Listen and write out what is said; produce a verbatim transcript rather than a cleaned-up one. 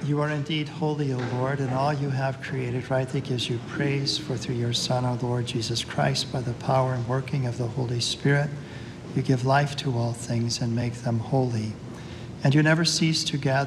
You are indeed holy, O Lord, and all you have created rightly gives you praise, for through your Son, our Lord Jesus Christ, by the power and working of the Holy Spirit, you give life to all things and make them holy. And you never cease to gather